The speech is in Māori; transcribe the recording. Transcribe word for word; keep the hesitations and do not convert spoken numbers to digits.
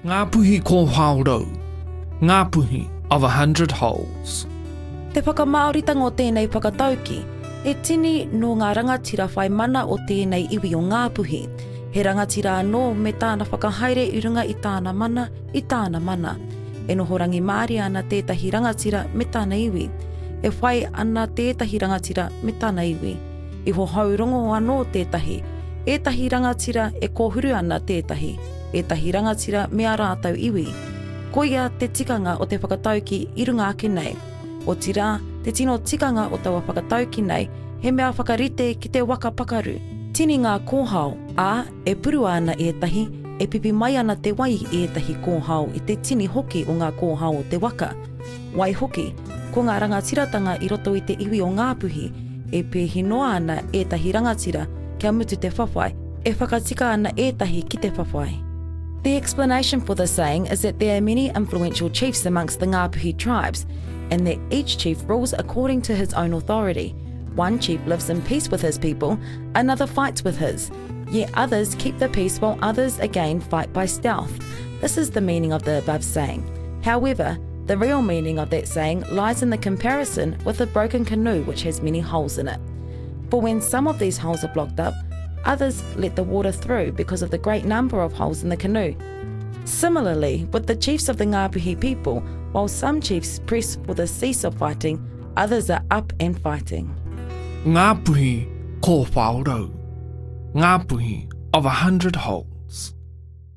Ngāpuhi ko Whāorau, Ngāpuhi of a hundred holes. Te whakamaoritanga o tēnei whakatauki, e tini no ngā rangatira whai mana o tēnei iwi o Ngāpuhi. He rangatira anō me tāna whakahaere i runga i tāna mana, i tāna mana. E noho rangi Māori ana tētahi rangatira me tāna iwi. E whai ana tētahi rangatira me tāna iwi. I ho haurongo anō tētahi, ētahi rangatira e kōhuru ana tētahi, ētahi rangatira me a rātau iwi. Ko ia te tikanga o te whakatauki i runga ake nei. O tira, te tino tikanga o taua whakatauki nei, he mea whakarite ki te waka pakaru. Tini ngā kōhao, ā, e puru ana ētahi, e pipi mai ana te wai i ētahi kōhao i te tini hoki o ngā kōhao o te waka. Wai hoki, ko ngā rangatiratanga i roto i te iwi o Ngāpuhi, e pēhi noa ana ētahi rangatira kia mutu te whawhai, e whakatika ana ētahi ki te whawhai. The explanation for the saying is that there are many influential chiefs amongst the Ngāpuhi tribes, and that each chief rules according to his own authority. One chief lives in peace with his people, another fights with his, yet others keep the peace while others again fight by stealth. This is the meaning of the above saying. However, the real meaning of that saying lies in the comparison with a broken canoe which has many holes in it. For when some of these holes are blocked up, others let the water through because of the great number of holes in the canoe. Similarly, with the chiefs of the Ngāpuhi people, while some chiefs press for the cease of fighting, others are up and fighting. Ngāpuhi ko Whāorau, Ngāpuhi of a hundred holes.